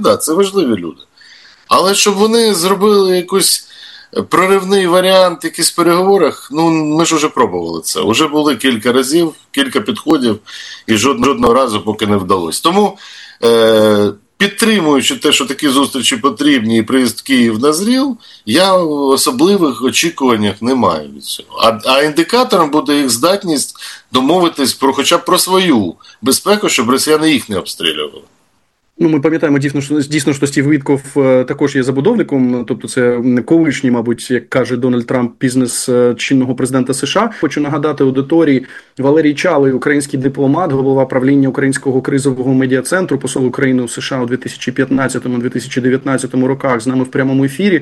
да, це важливі люди. Але щоб вони зробили якийсь проривний варіант, якийсь в переговорах, ну, ми ж вже пробували це. Уже були кілька разів, кілька підходів, і жодного разу поки не вдалося. Тому, підтримуючи те, що такі зустрічі потрібні і приїзд в Київ назрів, я в особливих очікуваннях не маю від цього. А індикатором буде їх здатність домовитись про хоча б про свою безпеку, щоб росіяни їх не обстрілювали. Ну, ми пам'ятаємо дійсно, що Стів Вітков також є забудовником, тобто це колишній, мабуть, як каже Дональд Трамп, бізнес чинного президента США. Хочу нагадати аудиторії, Валерій Чалий, український дипломат, голова правління Українського кризового медіа-центру, посол України у США у 2015-2019 роках, з нами в прямому ефірі.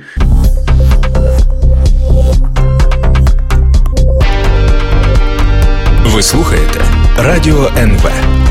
Ви слухаєте Радіо НВ.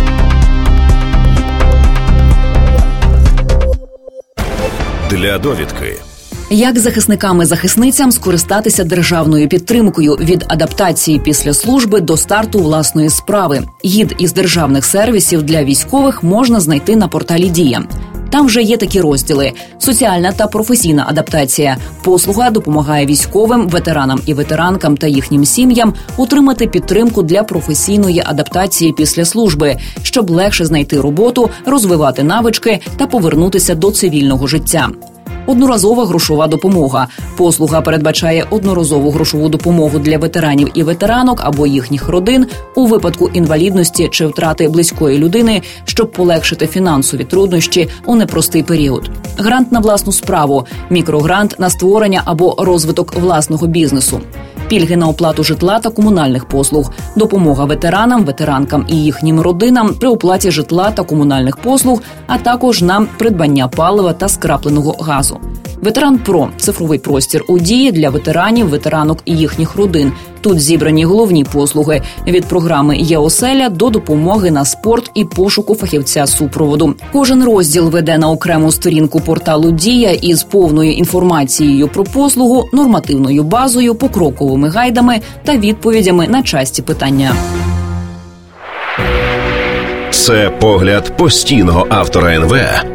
Для довідки. Як захисникам і захисницям скористатися державною підтримкою від адаптації після служби до старту власної справи. Гід із державних сервісів для військових можна знайти на порталі «Дія». Там вже є такі розділи: соціальна та професійна адаптація. Послуга допомагає військовим, ветеранам і ветеранкам та їхнім сім'ям отримати підтримку для професійної адаптації після служби, щоб легше знайти роботу, розвивати навички та повернутися до цивільного життя. Одноразова грошова допомога. Послуга передбачає одноразову грошову допомогу для ветеранів і ветеранок або їхніх родин у випадку інвалідності чи втрати близької людини, щоб полегшити фінансові труднощі у непростий період. Грант на власну справу, мікрогрант на створення або розвиток власного бізнесу. Пільги на оплату житла та комунальних послуг, допомога ветеранам, ветеранкам і їхнім родинам при оплаті житла та комунальних послуг, а також на придбання палива та скрапленого газу. Ветеран Про – цифровий простір у дії для ветеранів, ветеранок і їхніх родин. Тут зібрані головні послуги – від програми «Є-оселя» до допомоги на спорт і пошуку фахівця супроводу. Кожен розділ веде на окрему сторінку порталу «Дія» із повною інформацією про послугу, нормативною базою, покроковими гайдами та відповідями на часті питання. Це погляд постійного автора НВ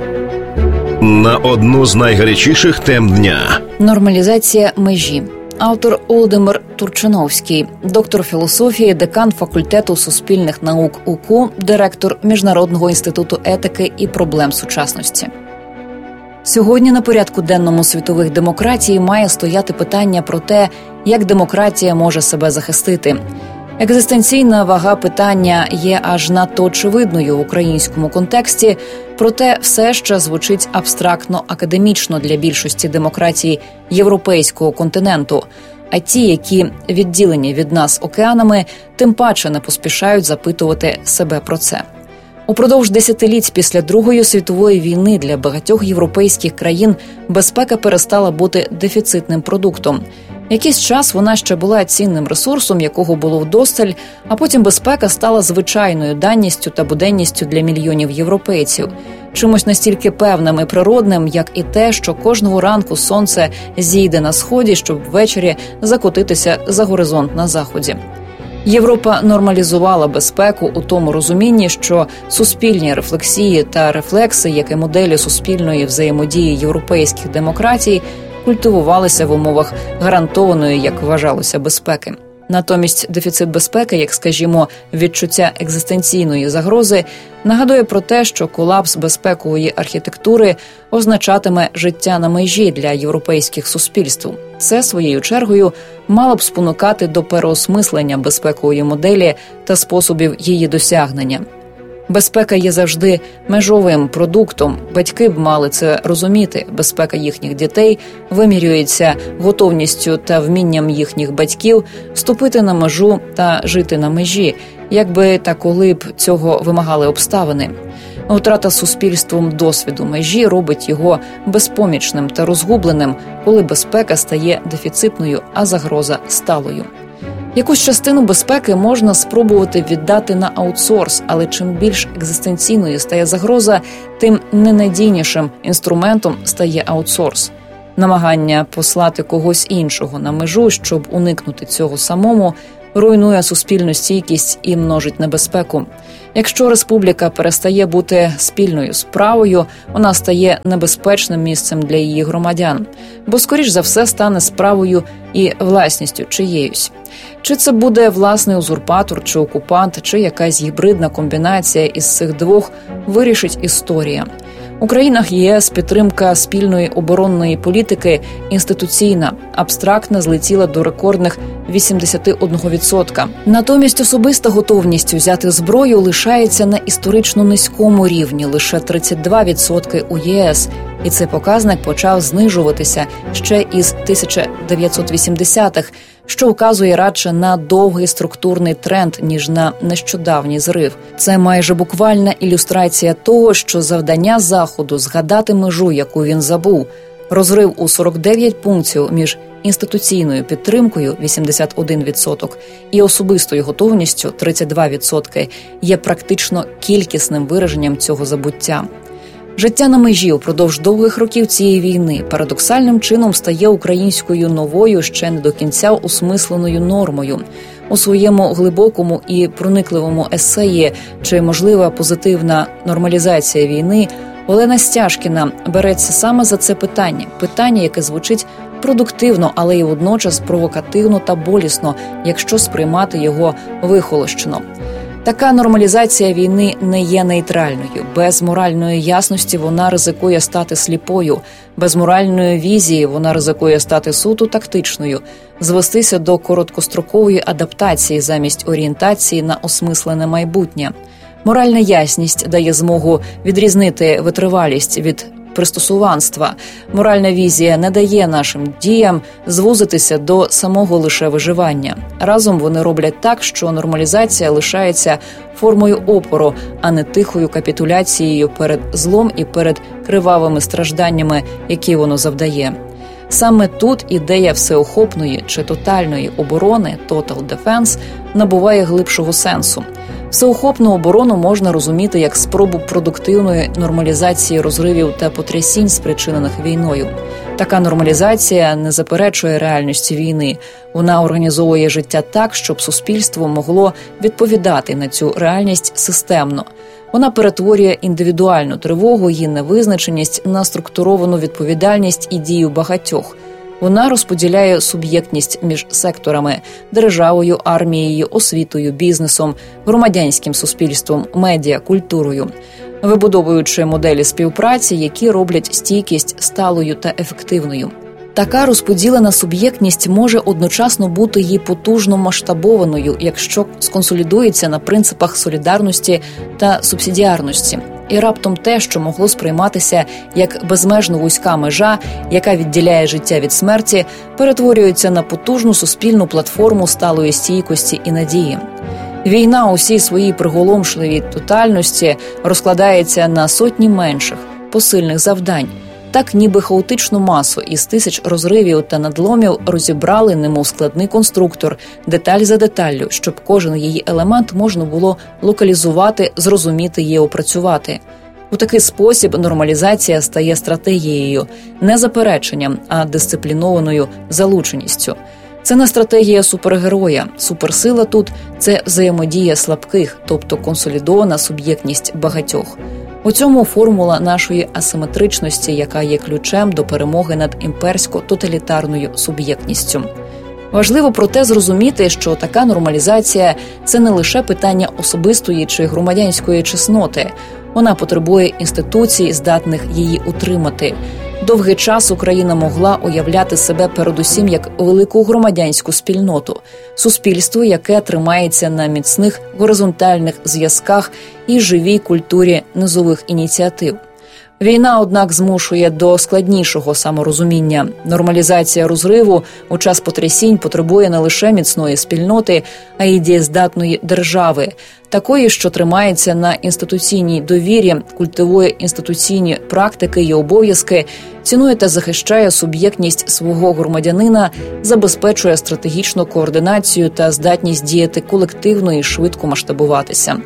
на одну з найгарячіших тем дня. Нормалізація межі. Автор Володимир Турчиновський, доктор філософії, декан факультету суспільних наук УКУ, директор Міжнародного інституту етики і проблем сучасності. Сьогодні на порядку денному світових демократій має стояти питання про те, як демократія може себе захистити. Екзистенційна вага питання є аж надто очевидною в українському контексті, проте все ще звучить абстрактно-академічно для більшості демократій європейського континенту, а ті, які відділені від нас океанами, тим паче не поспішають запитувати себе про це. Упродовж десятиліть після Другої світової війни для багатьох європейських країн безпека перестала бути дефіцитним продуктом. Якийсь час вона ще була цінним ресурсом, якого було вдосталь, а потім безпека стала звичайною данністю та буденністю для мільйонів європейців. Чимось настільки певним і природним, як і те, що кожного ранку сонце зійде на сході, щоб ввечері закотитися за горизонт на заході. Європа нормалізувала безпеку у тому розумінні, що суспільні рефлексії та рефлекси, як і моделі суспільної взаємодії європейських демократій, культивувалися в умовах гарантованої, як вважалося, безпеки. Натомість дефіцит безпеки, як, скажімо, відчуття екзистенційної загрози, нагадує про те, що колапс безпекової архітектури означатиме життя на межі для європейських суспільств. Це, своєю чергою, мало б спонукати до переосмислення безпекової моделі та способів її досягнення. Безпека є завжди межовим продуктом. Батьки б мали це розуміти. Безпека їхніх дітей вимірюється готовністю та вмінням їхніх батьків вступити на межу та жити на межі, якби та коли б цього вимагали обставини. Втрата суспільством досвіду межі робить його безпомічним та розгубленим, коли безпека стає дефіцитною, а загроза – сталою. Якусь частину безпеки можна спробувати віддати на аутсорс, але чим більш екзистенційною стає загроза, тим ненадійнішим інструментом стає аутсорс. Намагання послати когось іншого на межу, щоб уникнути цього самому, руйнує суспільну стійкість і множить небезпеку. Якщо республіка перестає бути спільною справою, вона стає небезпечним місцем для її громадян, бо, скоріш за все, стане справою і власністю чиєюсь. Чи це буде власний узурпатор, чи окупант, чи якась гібридна комбінація із цих двох, вирішить історія. У країнах ЄС підтримка спільної оборонної політики інституційна, абстрактна злетіла до рекордних 81%. Натомість особиста готовність взяти зброю лишається на історично низькому рівні, лише 32% у ЄС. І цей показник почав знижуватися ще із 1980-х, що вказує радше на довгий структурний тренд, ніж на нещодавній зрив. Це майже буквальна ілюстрація того, що завдання Заходу – згадати межу, яку він забув. Розрив у 49 пунктів між інституційною підтримкою – 81% і особистою готовністю – 32% є практично кількісним вираженням цього забуття. Життя на межі упродовж довгих років цієї війни парадоксальним чином стає українською новою, ще не до кінця осмисленою нормою. У своєму глибокому і проникливому есеї «Чи можлива позитивна нормалізація війни» Олена Стяжкіна береться саме за це питання, яке звучить продуктивно, але й водночас провокативно та болісно, якщо сприймати його вихолощено. Така нормалізація війни не є нейтральною. Без моральної ясності вона ризикує стати сліпою. Без моральної візії вона ризикує стати суто тактичною, звестися до короткострокової адаптації замість орієнтації на осмислене майбутнє. Моральна ясність дає змогу відрізнити витривалість від пристосуванства. Моральна візія не дає нашим діям звузитися до самого лише виживання. Разом вони роблять так, що нормалізація лишається формою опору, а не тихою капітуляцією перед злом і перед кривавими стражданнями, які воно завдає. Саме тут ідея всеохопної чи тотальної оборони (total defense) набуває глибшого сенсу. Всеохопну оборону можна розуміти як спробу продуктивної нормалізації розривів та потрясінь, спричинених війною. Така нормалізація не заперечує реальності війни. Вона організовує життя так, щоб суспільство могло відповідати на цю реальність системно. Вона перетворює індивідуальну тривогу, її невизначеність на структуровану відповідальність і дію багатьох. Вона розподіляє суб'єктність між секторами – державою, армією, освітою, бізнесом, громадянським суспільством, медіа, культурою, вибудовуючи моделі співпраці, які роблять стійкість сталою та ефективною. Така розподілена суб'єктність може одночасно бути її потужно масштабованою, якщо сконсолідується на принципах солідарності та субсидіарності. І раптом те, що могло сприйматися як безмежно вузька межа, яка відділяє життя від смерті, перетворюється на потужну суспільну платформу сталої стійкості і надії. Війна у всій своїй приголомшливій тотальності розкладається на сотні менших, посильних завдань. Так ніби хаотичну масу із тисяч розривів та надломів розібрали, немов складний конструктор, деталь за деталлю, щоб кожен її елемент можна було локалізувати, зрозуміти і опрацювати. У такий спосіб нормалізація стає стратегією, не запереченням, а дисциплінованою залученістю. Це не стратегія супергероя. Суперсила тут – це взаємодія слабких, тобто консолідована суб'єктність багатьох. У цьому формула нашої асиметричності, яка є ключем до перемоги над імперсько-тоталітарною суб'єктністю. Важливо проте зрозуміти, що така нормалізація – це не лише питання особистої чи громадянської чесноти. Вона потребує інституцій, здатних її утримати. Довгий час Україна могла уявляти себе передусім як велику громадянську спільноту, суспільство, яке тримається на міцних горизонтальних зв'язках і живій культурі низових ініціатив. Війна, однак, змушує до складнішого саморозуміння. Нормалізація розриву у час потрясінь потребує не лише міцної спільноти, а й дієздатної держави, такої, що тримається на інституційній довірі, культивує інституційні практики і обов'язки, цінує та захищає суб'єктність свого громадянина, забезпечує стратегічну координацію та здатність діяти колективно і швидко масштабуватися.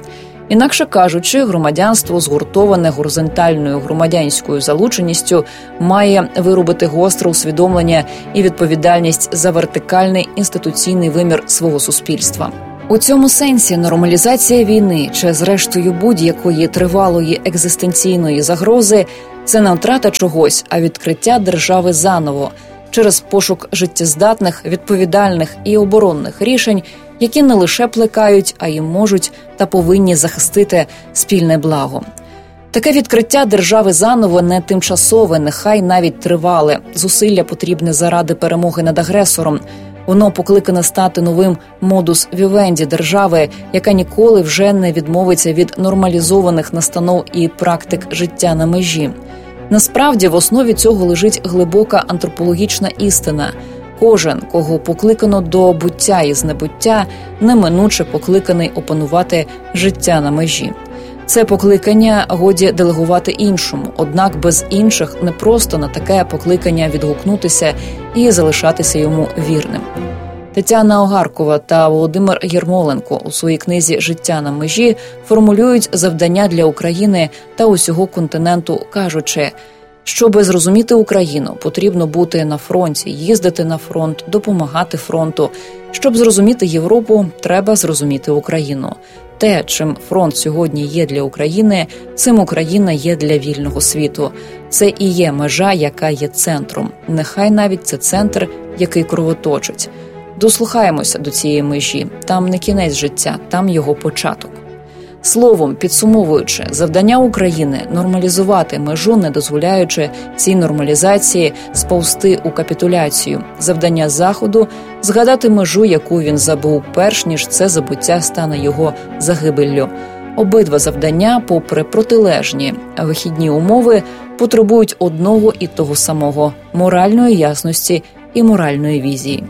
Інакше кажучи, громадянство, згуртоване горизонтальною громадянською залученістю, має виробити гостре усвідомлення і відповідальність за вертикальний інституційний вимір свого суспільства. У цьому сенсі нормалізація війни чи, зрештою, будь-якої тривалої екзистенційної загрози – це не втрата чогось, а відкриття держави заново через пошук життєздатних, відповідальних і оборонних рішень, які не лише плекають, а й можуть та повинні захистити спільне благо. Таке відкриття держави заново не тимчасове, нехай навіть тривале. Зусилля потрібне заради перемоги над агресором. Воно покликане стати новим модус вівенді держави, яка ніколи вже не відмовиться від нормалізованих настанов і практик життя на межі. Насправді, в основі цього лежить глибока антропологічна істина. Кожен, кого покликано до буття і знебуття, неминуче покликаний опанувати життя на межі. Це покликання годі делегувати іншому, однак без інших не просто на таке покликання відгукнутися і залишатися йому вірним. Тетяна Огаркова та Володимир Єрмоленко у своїй книзі «Життя на межі» формулюють завдання для України та усього континенту, кажучи, щоби зрозуміти Україну, потрібно бути на фронті, їздити на фронт, допомагати фронту. Щоб зрозуміти Європу, треба зрозуміти Україну. Те, чим фронт сьогодні є для України, цим Україна є для вільного світу. Це і є межа, яка є центром. Нехай навіть це центр, який кровоточить. Дослухаємося до цієї межі. Там не кінець життя, там його початок. Словом, підсумовуючи, завдання України – нормалізувати межу, не дозволяючи цій нормалізації сповзти у капітуляцію. Завдання Заходу – згадати межу, яку він забув, перш ніж це забуття стане його загибеллю. Обидва завдання, попри протилежні вихідні умови, потребують одного і того самого – моральної ясності і моральної візії.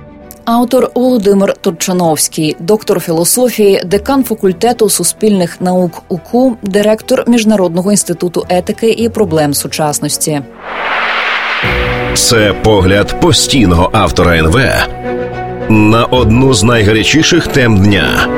Автор Володимир Турчановський, доктор філософії, декан факультету суспільних наук УКУ, директор Міжнародного інституту етики і проблем сучасності. Це погляд постійного автора НВ на одну з найгарячіших тем дня.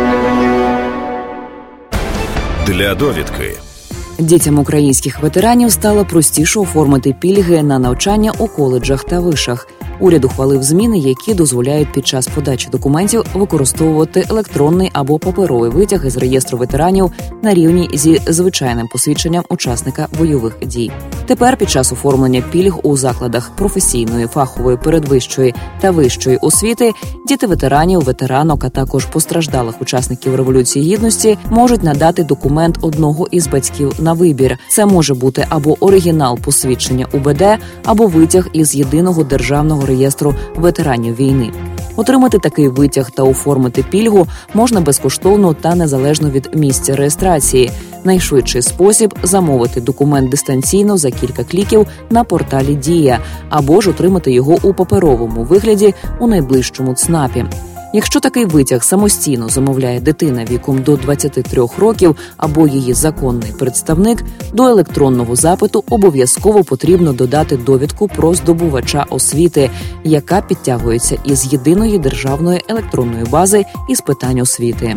Для довідки. Дітям українських ветеранів стало простіше оформити пільги на навчання у коледжах та вишах. Уряд ухвалив зміни, які дозволяють під час подачі документів використовувати електронний або паперовий витяг із реєстру ветеранів на рівні зі звичайним посвідченням учасника бойових дій. Тепер під час оформлення пільг у закладах професійної, фахової, передвищої та вищої освіти діти ветеранів, ветеранок, а також постраждалих учасників Революції Гідності можуть надати документ одного із батьків на вибір. Це може бути або оригінал посвідчення УБД, або витяг із єдиного державного реєстру ветеранів війни. Отримати такий витяг та оформити пільгу можна безкоштовно та незалежно від місця реєстрації. Найшвидший спосіб – замовити документ дистанційно за кілька кліків на порталі «Дія» або ж отримати його у паперовому вигляді у найближчому ЦНАПі. Якщо такий витяг самостійно замовляє дитина віком до 23 років або її законний представник, до електронного запиту обов'язково потрібно додати довідку про здобувача освіти, яка підтягується із єдиної державної електронної бази із питань освіти.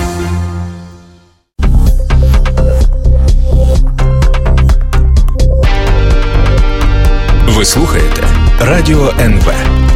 Ви слухаєте Радіо НВ.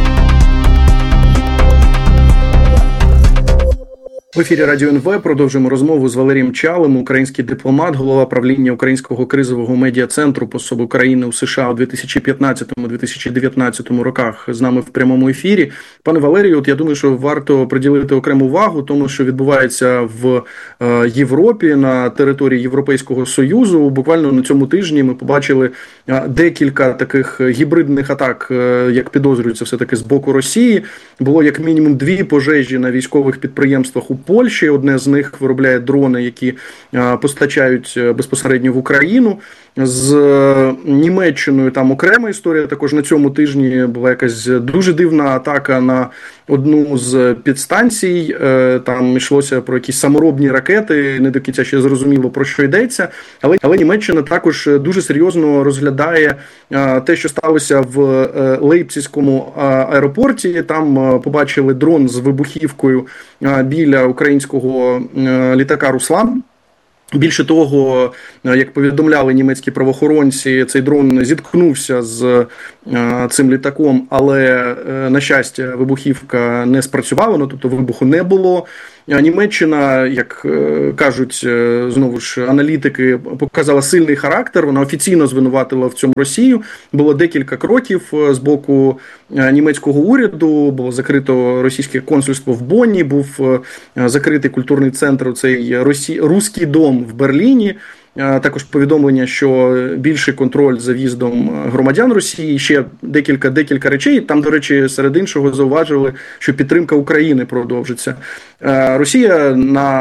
В ефірі Радіо НВ продовжуємо розмову з Валерієм Чалим, український дипломат, голова правління Українського кризового медіа-центру посол України у США у 2015-2019 роках з нами в прямому ефірі. Пане Валерію, от я думаю, що варто приділити окрему увагу тому, що відбувається в Європі, на території Європейського Союзу. Буквально на цьому тижні ми побачили декілька таких гібридних атак, як підозрюється все-таки з боку Росії. Було як мінімум 2 пожежі на військових підприємствах у Польщі. Одне з них виробляє дрони, які постачають безпосередньо в Україну. З Німеччиною там окрема історія. Також на цьому тижні була якась дуже дивна атака на одну з підстанцій. Там йшлося про якісь саморобні ракети, не до кінця ще зрозуміло, про що йдеться. Але Німеччина також дуже серйозно розглядає те, що сталося в Лейпцизькому аеропорті. Там побачили дрон з вибухівкою біля українського літака «Руслан». Більше того, як повідомляли німецькі правоохоронці, цей дрон зіткнувся з цим літаком, але, на щастя, вибухівка не спрацювала, тобто вибуху не було. Німеччина, як кажуть, знову ж, аналітики, показала сильний характер, вона офіційно звинуватила в цьому Росію. Було декілька кроків з боку німецького уряду, було закрито російське консульство в Бонні, був закритий культурний центр, цей Руський дом в Берліні. Також повідомлення, що більший контроль за в'їздом громадян Росії, ще декілька речей. Там, до речі, серед іншого зауважили, що підтримка України продовжиться. Росія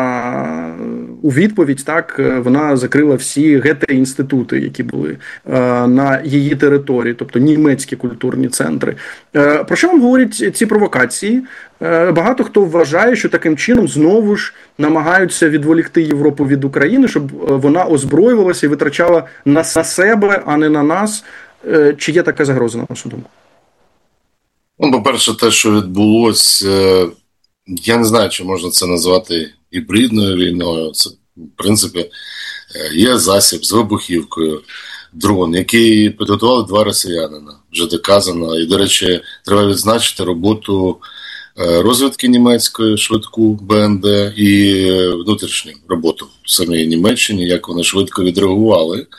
у відповідь, так, вона закрила всі ГТ-інститути, які були на її території, тобто німецькі культурні центри. Про що вам говорять ці провокації? Багато хто вважає, що таким чином знову ж намагаються відволікти Європу від України, щоб вона озброювалася і витрачала на себе, а не на нас. Чи є така загроза, на вашу думку? По-перше, те, що відбулося, я не знаю, чи можна це назвати гібридною війною. Це, в принципі, є засіб з вибухівкою, дрон, який підготували 2 росіянина, вже доказано. І, до речі, треба відзначити роботу розвідки німецької, швидку БНД і внутрішню роботу в самій Німеччині, як вони швидко відреагували.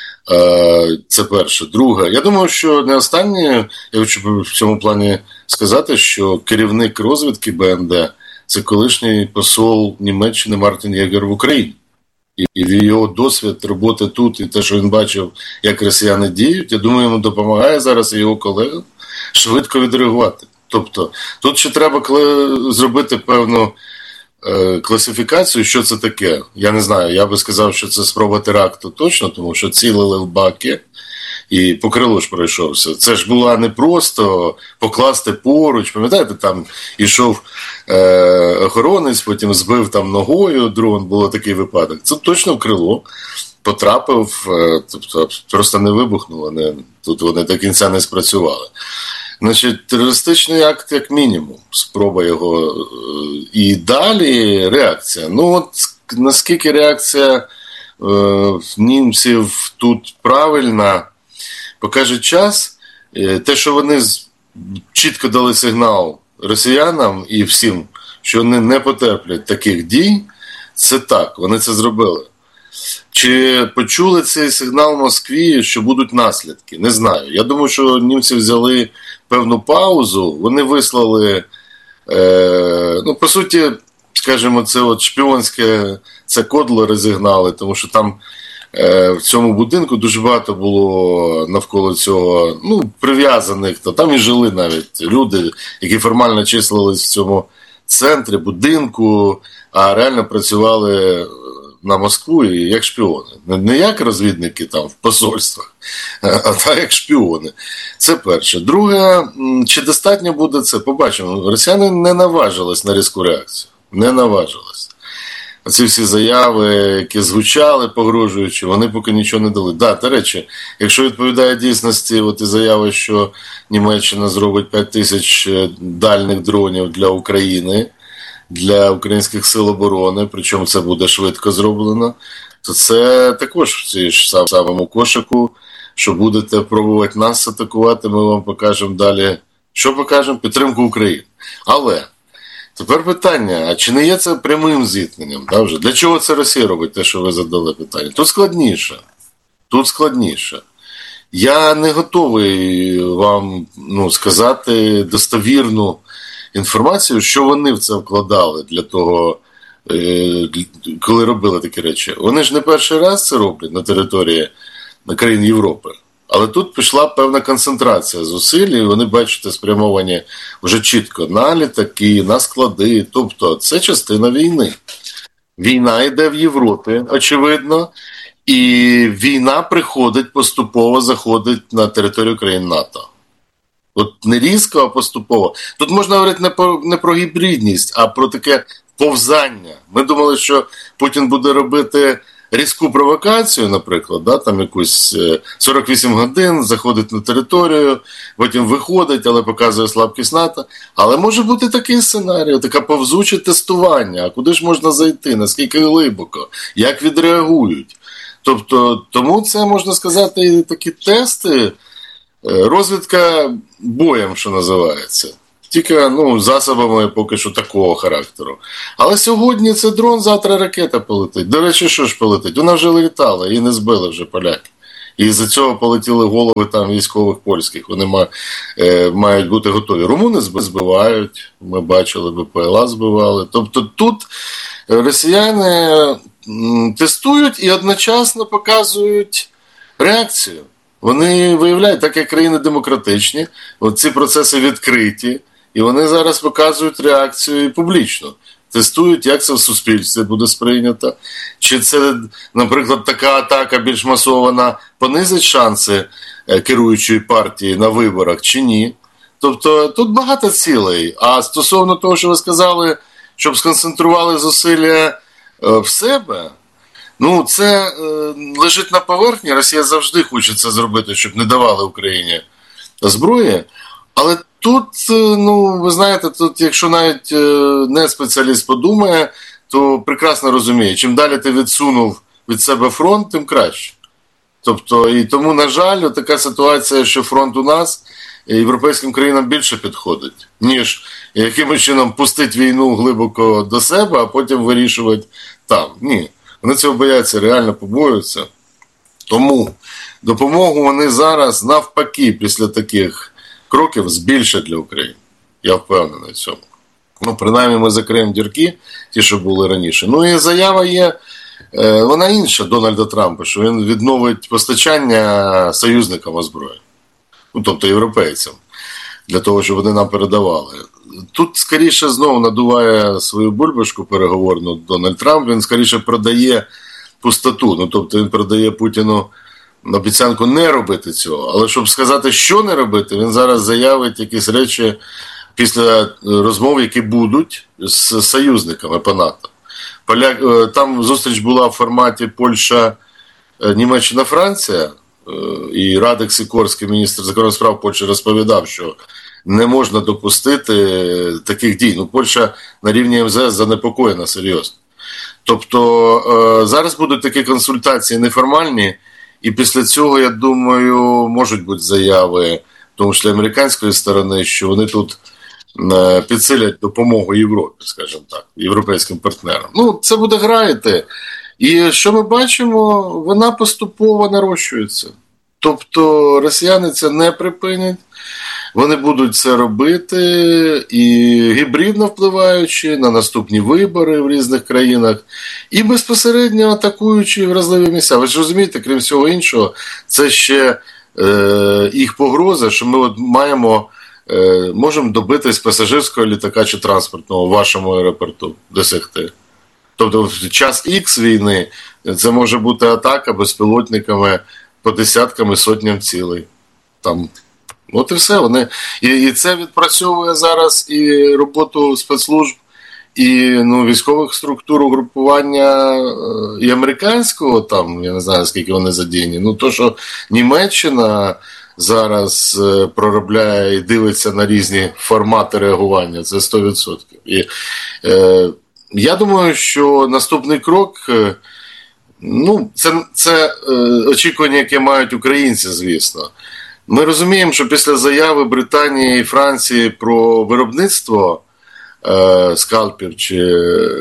Це перше. Друге, я думаю, що не останнє, я хочу в цьому плані сказати, що керівник розвідки БНД – це колишній посол Німеччини Мартін Єгер в Україні. І його досвід роботи тут, і те, що він бачив, як росіяни діють, я думаю, йому допомагає зараз і його колегам швидко відреагувати. Тобто, тут ще треба зробити певну класифікацію, що це таке. Я не знаю, я би сказав, що це спроба теракту точно, тому що цілили в баки і по крилу ж пройшовся. Це ж була не просто покласти поруч, пам'ятаєте, там ішов охоронець, потім збив там ногою дрон, було такий випадок. Це точно в крило потрапив, тобто просто не вибухнуло, тут вони до кінця не спрацювали. Значить, терористичний акт як мінімум, спроба його, і далі реакція. Наскільки реакція німців тут правильна, покаже час. Те, що вони чітко дали сигнал росіянам і всім, що вони не потерплять таких дій, це так, вони це зробили. Чи почули цей сигнал в Москві, що будуть наслідки? Не знаю. Я думаю, що німці взяли певну паузу, вони вислали, по суті, скажімо, це от шпіонське, це кодло розігнали, тому що там в цьому будинку дуже багато було навколо цього, прив'язаних, то там і жили навіть люди, які формально числились в цьому центрі, будинку, а реально працювали на Москву і як шпіони. Не як розвідники там в посольствах, а так як шпіони. Це перше. Друге, чи достатньо буде це? Побачимо. Росіяни не наважились на різку реакцію. Не наважились. Оці всі заяви, які звучали погрожуючи, вони поки нічого не дали. До речі, якщо відповідає дійсності і заяви, що Німеччина зробить 5000 дальних дронів для України, для українських сил оборони, причому це буде швидко зроблено, то це також в цій ж самому кошику, що будете пробувати нас атакувати, ми вам покажемо далі. Що покажемо? Підтримку України. Але тепер питання, а чи не є це прямим зіткненням? Вже? Для чого це Росія робить, те, що ви задали питання? Тут складніше. Я не готовий вам сказати достовірну інформацію, що вони в це вкладали для того, коли робили такі речі. Вони ж не перший раз це роблять на території країн Європи. Але тут пішла певна концентрація зусиль, і вони, бачите, спрямовані вже чітко на літаки, на склади. Тобто це частина війни. Війна йде в Європі, очевидно, і війна поступово заходить на територію країн НАТО. От не різко, а поступово. Тут можна говорити не про гібридність, а про таке повзання. Ми думали, що Путін буде робити різку провокацію, наприклад, да, там якусь 48 годин, заходить на територію, потім виходить, але показує слабкість НАТО. Але може бути такий сценарій, таке повзуче тестування, а куди ж можна зайти, наскільки глибоко, як відреагують. Тобто, тому це, можна сказати, такі тести, розвідка боєм, що називається. Тільки засобами поки що такого характеру. Але сьогодні це дрон, завтра ракета полетить. До речі, що ж полетить? Вона вже літала, її не збили вже поляки. І з-за цього полетіли голови там військових польських. Вони мають бути готові. Румуни збивають, ми бачили, БПЛА збивали. Тобто тут росіяни тестують і одночасно показують реакцію. Вони виявляють, так як країни демократичні, ці процеси відкриті, і вони зараз показують реакцію публічно. Тестують, як це в суспільстві буде сприйнято. Чи це, наприклад, така атака більш масована понизить шанси керуючої партії на виборах, чи ні. Тобто тут багато цілей. А стосовно того, що ви сказали, щоб сконцентрували зусилля в себе, це лежить на поверхні. Росія завжди хоче це зробити, щоб не давали Україні зброї. Але тут, ви знаєте, тут якщо навіть не спеціаліст подумає, то прекрасно розуміє, чим далі ти відсунув від себе фронт, тим краще. Тобто, і тому, на жаль, така ситуація, що фронт у нас європейським країнам більше підходить, ніж якимось чином пустити війну глибоко до себе, а потім вирішувати там. Ні. Вони цього бояться, реально побоюються. Тому допомогу вони зараз навпаки після таких кроків збільшать для України. Я впевнений в цьому. Принаймні ми закриємо дірки, ті, що були раніше. І заява є, вона інша Дональда Трампа, що він відновить постачання союзникам озброєнь. Тобто європейцям, для того, щоб вони нам передавали. Тут, скоріше, знову надуває свою бульбашку переговорну Дональд Трамп, він, скоріше, продає пустоту. Тобто він продає Путіну обіцянку не робити цього. Але щоб сказати, що не робити, він зараз заявить якісь речі після розмов, які будуть з союзниками по НАТО. Там зустріч була в форматі Польща, Німеччина, Франція, і Радек Сікорський, міністр закордонних справ Польщі, розповідав, що не можна допустити таких дій. Польща на рівні МЗС занепокоєна серйозно. Тобто зараз будуть такі консультації неформальні, і після цього, я думаю, можуть бути заяви, в тому числі американської сторони, що вони тут підсилять допомогу Європі, скажімо так, європейським партнерам. Це буде грати. І що ми бачимо, вона поступово нарощується. Тобто росіяни це не припинять, вони будуть це робити і гібридно впливаючи на наступні вибори в різних країнах, і безпосередньо атакуючи вразливі місця. Ви ж розумієте, крім всього іншого, це ще їх погроза, що ми можемо добитись пасажирського літака чи транспортного в вашому аеропорту досягти. Тобто в час Х війни це може бути атака безпілотниками по десяткам і сотням цілей. Там. І все. І це відпрацьовує зараз і роботу спецслужб, і військових структур угрупування і американського, там, я не знаю, скільки вони задіяні. То, що Німеччина зараз проробляє і дивиться на різні формати реагування, це 100%. І я думаю, що наступний крок, це очікування, яке мають українці, звісно. Ми розуміємо, що після заяви Британії і Франції про виробництво скальпів чи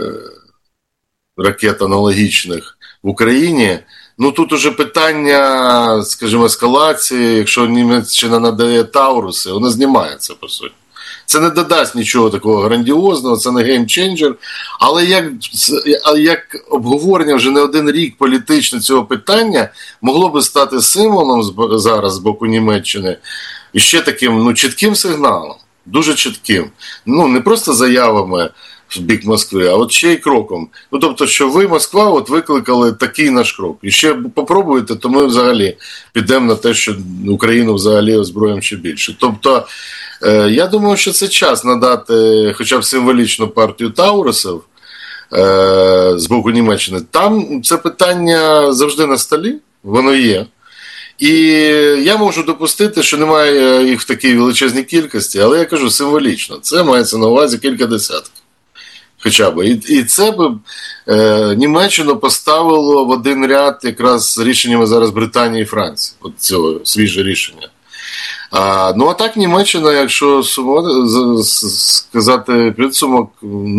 ракет аналогічних в Україні, тут уже питання, скажімо, ескалації, якщо Німеччина надає Тауруси, воно знімається, по суті. Це не додасть нічого такого грандіозного, це не геймченджер, але як обговорення вже не один рік політично цього питання могло би стати символом зараз з боку Німеччини і ще таким чітким сигналом, дуже чітким. Не просто заявами в бік Москви, а ще й кроком. Тобто, що ви, Москва, викликали такий наш крок. І ще попробуєте, то ми взагалі підемо на те, що Україну взагалі озброїмо ще більше. Тобто, я думаю, що це час надати хоча б символічну партію Таурусів з боку Німеччини, там це питання завжди на столі, воно є. І я можу допустити, що немає їх в такій величезній кількості, але я кажу символічно. Це мається на увазі кілька десятків. Хоча б. І це б Німеччину поставило в один ряд якраз з рішеннями зараз Британії і Франції. От цього свіже рішення. Ну, а так Німеччина, якщо сказати підсумок,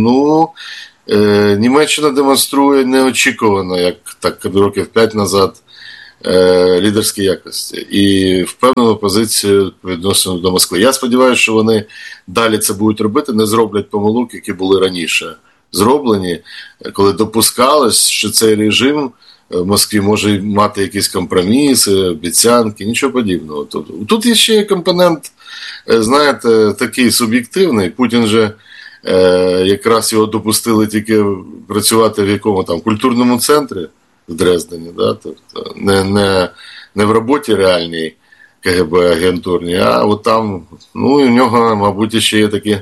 Німеччина демонструє неочікувано, як так років 5 назад, лідерські якості і впевнену позицію відносно до Москви. Я сподіваюся, що вони далі це будуть робити, не зроблять помилок, які були раніше зроблені, коли допускалось, що цей режим в Москві може мати якісь компроміси, обіцянки, нічого подібного. Тут є ще компонент, знаєте, такий суб'єктивний. Путін же якраз його допустили тільки працювати в якому там культурному центрі в Дрездені, да? Тобто не в роботі реальній КГБ-агентурній, а от там, і в нього, мабуть, ще є такі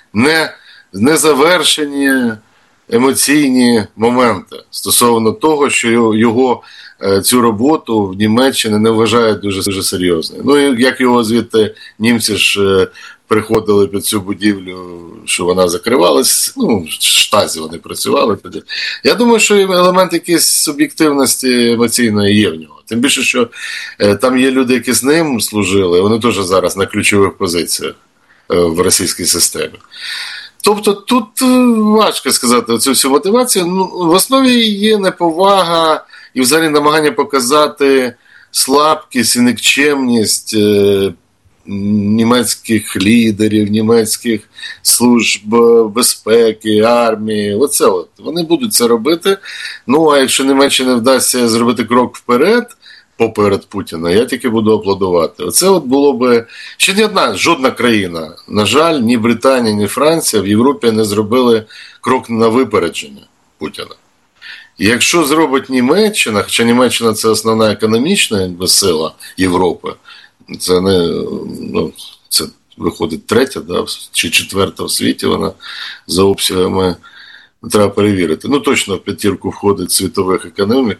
незавершені емоційні моменти стосовно того, що його цю роботу в Німеччині не вважають дуже серйозною. І як його звідти німці ж приходили під цю будівлю, що вона закривалась, в Штазі вони працювали тоді. Я думаю, що елемент якоїсь суб'єктивності емоційної є в нього. Тим більше, що там є люди, які з ним служили, вони теж зараз на ключових позиціях в російській системі. Тобто тут важко сказати цю всю мотивацію. В основі є неповага і взагалі намагання показати слабкість і нікчемність німецьких лідерів, німецьких служб безпеки, армії. Оце от. Вони будуть це робити. А якщо Німеччині вдасться зробити крок вперед, поперед Путіна, я тільки буду аплодувати. Оце от було би... Ще жодна країна, на жаль, ні Британія, ні Франція в Європі не зробили крок на випередження Путіна. І якщо зробить Німеччина, хоча Німеччина – це основна економічна сила Європи, це не... це виходить третя, чи четверта в світі, вона за обсягами, треба перевірити. Точно в п'ятірку входить світових економік,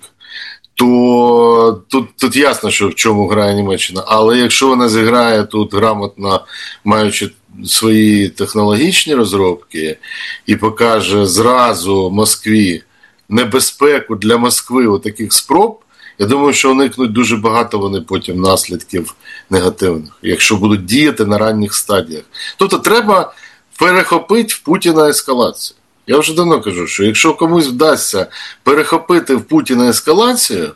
то тут ясно, що в чому грає Німеччина. Але якщо вона зіграє тут грамотно, маючи свої технологічні розробки, і покаже зразу Москві небезпеку для Москви у таких спроб, я думаю, що уникнуть дуже багато вони потім наслідків негативних, якщо будуть діяти на ранніх стадіях. Тобто треба перехопити в Путіна ескалацію. Я вже давно кажу, що якщо комусь вдасться перехопити в Путіна ескалацію,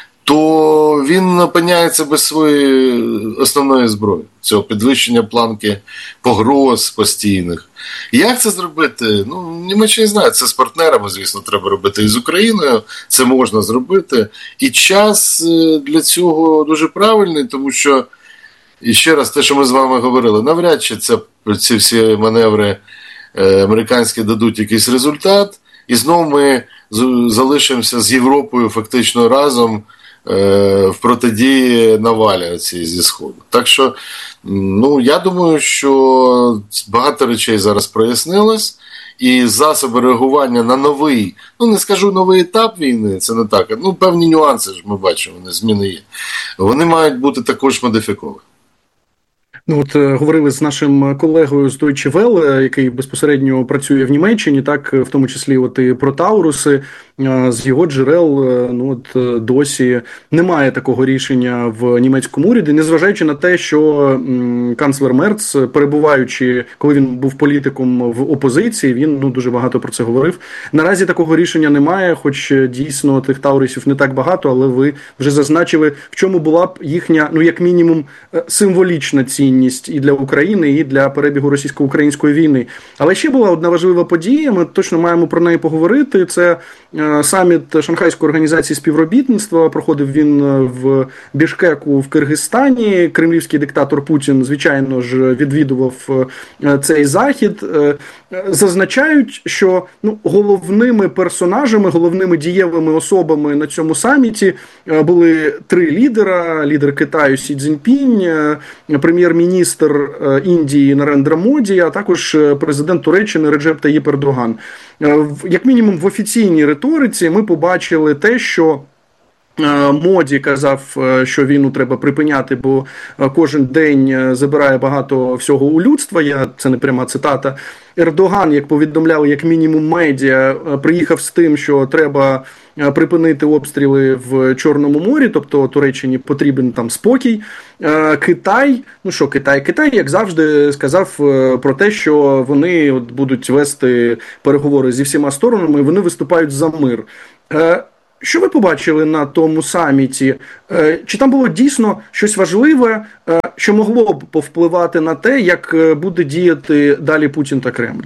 то він опиняється без своєї основної зброї, цього підвищення планки погроз постійних. Як це зробити? Німеччина не знає. Це з партнерами, звісно, треба робити і з Україною, це можна зробити. І час для цього дуже правильний, тому що, і ще раз, те, що ми з вами говорили, навряд чи ці всі маневри американські дадуть якийсь результат, і знову ми залишимося з Європою фактично разом в протидії навалі зі Сходу. Так що, я думаю, що багато речей зараз прояснилось, і засоби реагування на новий, не скажу новий етап війни, це не так, певні нюанси ж ми бачимо, зміни є. Вони мають бути також модифіковані. Говорили з нашим колегою з Deutsche Welle, який безпосередньо працює в Німеччині, так, в тому числі і про Тауруси. З його джерел досі немає такого рішення в німецькому уряді, незважаючи на те, що канцлер Мерц, перебуваючи, коли він був політиком в опозиції, він дуже багато про це говорив. Наразі такого рішення немає, хоч дійсно тих Таурусів не так багато, але ви вже зазначили, в чому була б їхня, як мінімум, символічна цінність і для України, і для перебігу російсько-української війни. Але ще була одна важлива подія, ми точно маємо про неї поговорити, це саміт Шанхайської організації співробітництва. Проходив він в Бішкеку в Киргизстані. Кремлівський диктатор Путін, звичайно ж, відвідував цей захід. Зазначають, що головними персонажами, головними дієвими особами на цьому саміті були три лідера. Лідер Китаю Сі Цзіньпінь, прем'єр-міністр прем'єр-міністр Індії Нарендра Моді, а також президент Туреччини Реджеп Таїп Ердоган. Як мінімум в офіційній риториці ми побачили те, що Моді казав, що війну треба припиняти, бо кожен день забирає багато всього у людства. Це не пряма цитата. Ердоган, як повідомляли як мінімум медіа, приїхав з тим, що треба припинити обстріли в Чорному морі, тобто Туреччині потрібен там спокій. Китай, Китай, як завжди, сказав про те, що вони будуть вести переговори зі всіма сторонами, і вони виступають за мир. Що ви побачили на тому саміті? Чи там було дійсно щось важливе, що могло б повпливати на те, як буде діяти далі Путін та Кремль?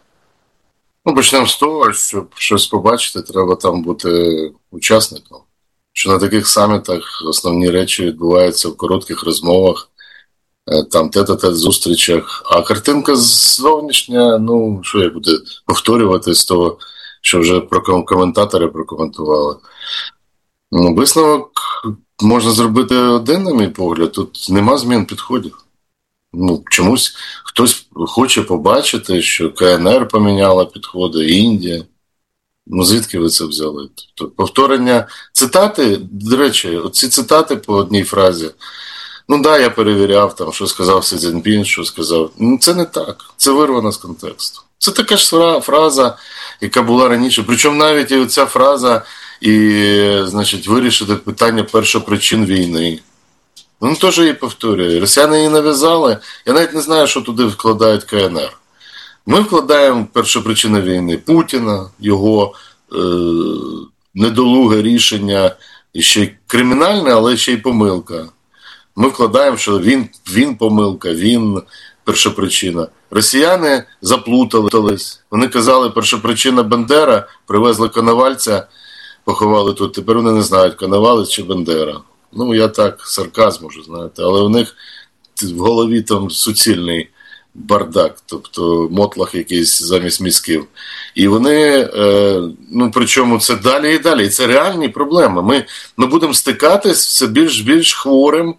Почнемо з того, щоб щось побачити, треба там бути учасником. Що на таких самітах основні речі відбуваються в коротких розмовах, там тет-а-тет зустрічах. А картинка зовнішня, що я буду повторювати з того, що вже коментатори прокоментували. Висновок можна зробити один, на мій погляд. Тут нема змін підходів. Чомусь хтось хоче побачити, що КНР поміняла підходи, Індія. Звідки ви це взяли? Тобто повторення цитати, до речі, оці цитати по одній фразі. Я перевіряв, там, що сказав Сі Цзіньпін, що сказав. Це не так. Це вирвано з контексту. Це така ж фраза, яка була раніше. Причому навіть і ця фраза, вирішити питання першопричин війни. Теж її повторює. Росіяни її нав'язали. Я навіть не знаю, що туди вкладають КНР. Ми вкладаємо першопричину війни Путіна, його недолуге рішення, і ще й кримінальне, але ще й помилка. Ми вкладаємо, що він помилка, він першопричина. Росіяни заплутались. Вони казали, першопричина Бандера, привезли Коновальця, поховали тут. Тепер вони не знають, Коновалець чи Бандера. Я так, сарказм можу, знаєте, але у них в голові там суцільний бардак, тобто мотлах якийсь замість мізків. І вони, причому це далі і далі. І це реальні проблеми. Ми будемо стикатись з більш хворим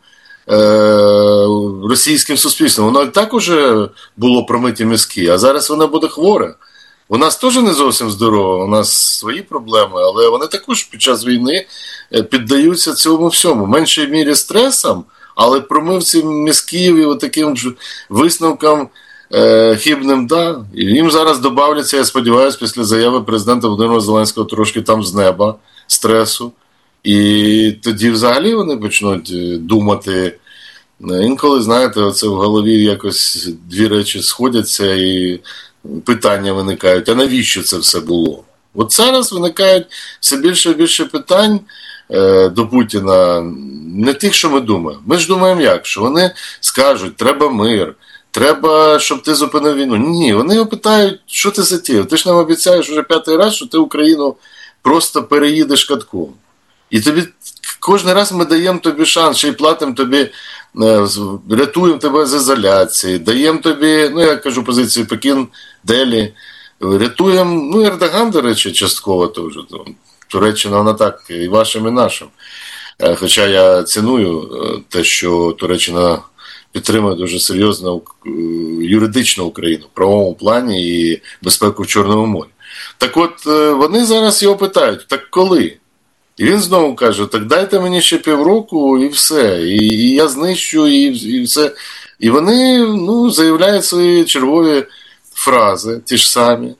російським суспільством. Воно і так уже було промиті мізки, а зараз воно буде хворе. У нас теж не зовсім здорово, у нас свої проблеми, але вони також під час війни піддаються цьому всьому. В меншій мірі стресам, але промивці мізків і таким висновкам хибним, да. І їм зараз добавляться, я сподіваюся, після заяви президента Володимира Зеленського трошки там з неба стресу. І тоді взагалі вони почнуть думати. Інколи, знаєте, оце в голові якось дві речі сходяться і питання виникають. А навіщо це все було? От зараз виникають все більше і більше питань до Путіна. Не тих, що ми думаємо. Ми ж думаємо як? Що вони скажуть, треба мир, треба, щоб ти зупинив війну. Ні, вони його питають, що ти затіяв? Ти ж нам обіцяєш вже 5-й раз, що ти Україну просто переїдеш катком. І тобі кожен раз ми даємо тобі шанс, ще й платимо тобі, рятуємо тебе з ізоляції, даємо тобі, я кажу позицію Пекін, Делі, рятуємо, Ердоган, до речі, частково теж. Туреччина, вона так, і вашим, і нашим. Хоча я ціную те, що Туреччина підтримує дуже серйозно юридично Україну в правовому плані і безпеку в Чорному морі. Так от, вони зараз його питають, так коли? І він знову каже, так дайте мені ще півроку і все, і я знищу, і все. І вони заявляють свої чергові фрази, ті ж самі.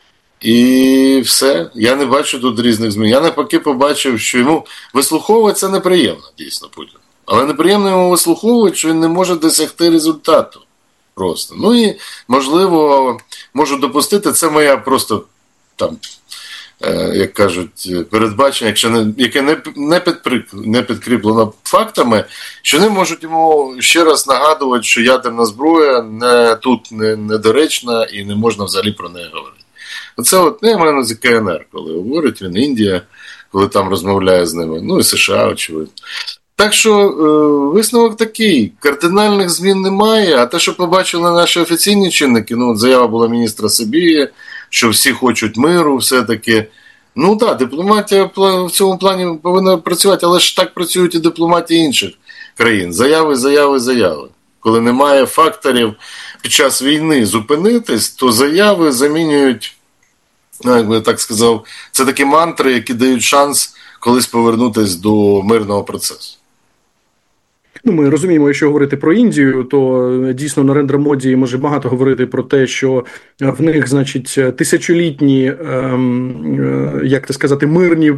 І все. Я не бачу тут різних змін. Я навпаки побачив, що йому вислуховувати це неприємно, дійсно, Путін. Але неприємно йому вислуховувати, що він не може досягти результату. Просто. І, можливо, можу допустити, це моя просто там, як кажуть, передбачення, яке не підкріплено фактами, що вони можуть йому ще раз нагадувати, що ядерна зброя тут недоречна і не можна взагалі про неї говорити. Оце я маю на КНР, коли говорить він, Індія, коли там розмовляє з ними, і США, очевидно. Так що висновок такий, кардинальних змін немає, а те, що побачили наші офіційні чинники, заява була міністра Сибії, що всі хочуть миру, все-таки. Так, дипломатія в цьому плані повинна працювати, але ж так працюють і дипломатії інших країн. Заяви, заяви, заяви. коли немає факторів під час війни зупинитись, то заяви замінюють, як би так сказав, це такі мантри, які дають шанс колись повернутись до мирного процесу. Ми розуміємо, якщо говорити про Індію, то дійсно Нарендра Моді може багато говорити про те, що в них, значить, тисячолітні, як це сказати, мирні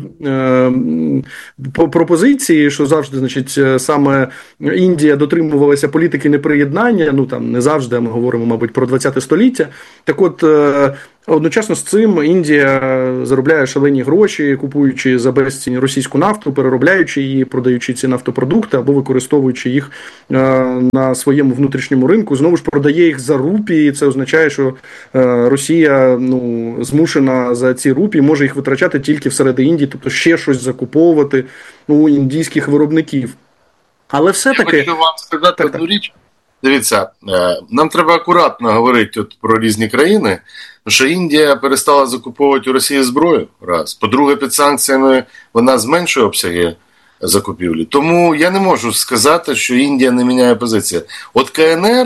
пропозиції, що завжди, значить, саме Індія дотримувалася політики неприєднання, ну там не завжди, ми говоримо, мабуть, про 20 століття. Так от, одночасно з цим Індія заробляє шалені гроші, купуючи за безцінь російську нафту, переробляючи її, продаючи ці нафтопродукти або використовуючи їх на своєму внутрішньому ринку. Знову ж продає їх за рупії, і це означає, що Росія змушена за ці рупії може їх витрачати тільки всередині Індії, тобто ще щось закуповувати у індійських виробників. Але все-таки... Я хочу вам сказати одну річ. Дивіться, нам треба акуратно говорити про різні країни, що Індія перестала закуповувати у Росії зброю, раз. По-друге, під санкціями вона зменшує обсяги закупівлі. Тому я не можу сказати, що Індія не міняє позицію. От КНР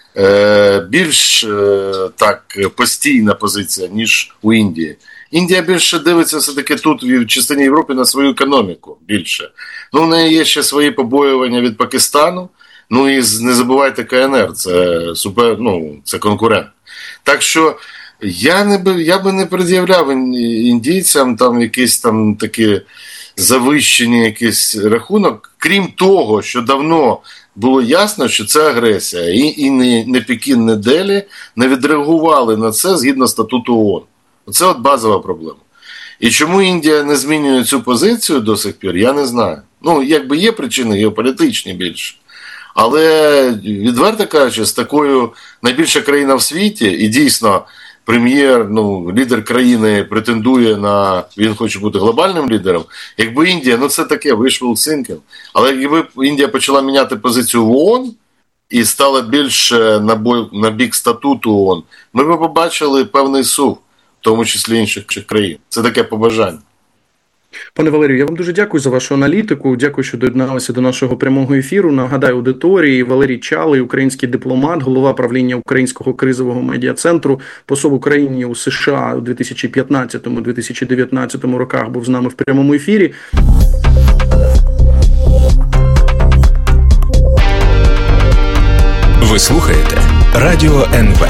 більш так постійна позиція, ніж у Індії. Індія більше дивиться все-таки тут, в частині Європи, на свою економіку більше. В неї є ще свої побоювання від Пакистану. Ну і не забувайте, КНР, це конкурент. Так що я би не пред'являв індійцям там якісь там такі завищені якийсь рахунок, крім того, що давно було ясно, що це агресія. І не Пекін, не Делі не відреагували на це згідно статуту ООН. Це от базова проблема. І чому Індія не змінює цю позицію до сих пір, я не знаю. Якби є причини геополітичні більше. Але, відверто кажучи, з такою найбільша країна в світі, і дійсно прем'єр, лідер країни претендує на, він хоче бути глобальним лідером, якби Індія, це таке, wishful thinking, але якби Індія почала міняти позицію в ООН і стала більше на бік статуту ООН, ми б побачили певний сув, в тому числі інших країн. Це таке побажання. Пане Валерію, я вам дуже дякую за вашу аналітику. Дякую, що доєдналися до нашого прямого ефіру. Нагадаю аудиторії, Валерій Чалий, український дипломат, голова правління Українського кризового медіа-центру, посол Україні у США у 2015-2019 роках був з нами в прямому ефірі. Ви слухаєте Радіо НВ.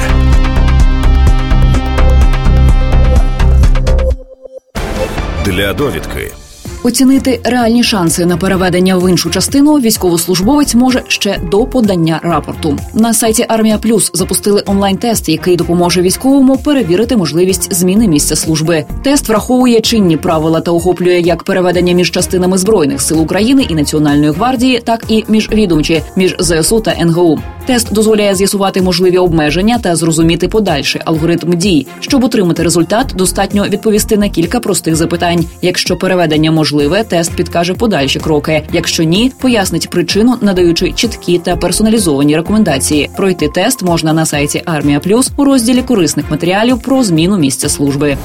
Для довідки. Оцінити реальні шанси на переведення в іншу частину військовослужбовець може ще до подання рапорту. На сайті Армія Плюс запустили онлайн-тест, який допоможе військовому перевірити можливість зміни місця служби. Тест враховує чинні правила та охоплює як переведення між частинами Збройних сил України і Національної гвардії, так і міжвідомчі, між ЗСУ та НГУ. Тест дозволяє з'ясувати можливі обмеження та зрозуміти подальший алгоритм дій. Щоб отримати результат, достатньо відповісти на кілька простих запитань. Якщо переведення можливе, тест підкаже подальші кроки. Якщо ні, пояснить причину, надаючи чіткі та персоналізовані рекомендації. Пройти тест можна на сайті Армія Плюс у розділі корисних матеріалів про зміну місця служби.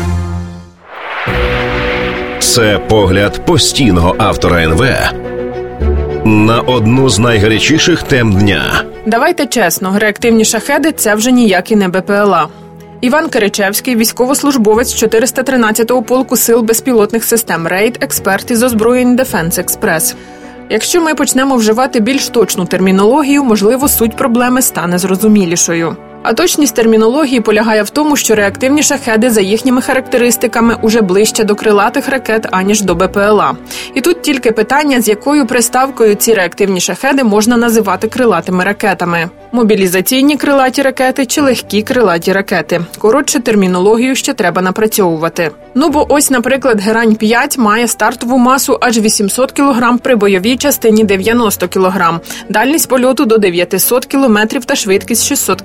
Це погляд постійного автора НВ на одну з найгарячіших тем дня. Давайте чесно, реактивні шахеди – це вже ніякі не БПЛА. Іван Киричевський, військовослужбовець 413-го полку сил безпілотних систем «Рейд», експерт із озброєнь «Дефенс Експрес». Якщо ми почнемо вживати більш точну термінологію, можливо, суть проблеми стане зрозумілішою. А точність термінології полягає в тому, що реактивні шахеди за їхніми характеристиками уже ближче до крилатих ракет, аніж до БПЛА. І тут тільки питання, з якою приставкою ці реактивні шахеди можна називати крилатими ракетами. Мобілізаційні крилаті ракети чи легкі крилаті ракети. Коротше, термінологію ще треба напрацьовувати. Бо ось, наприклад, Герань-5 має стартову масу аж 800 кг при бойовій частині 90 кг, дальність польоту до 900 км та швидкість 600 км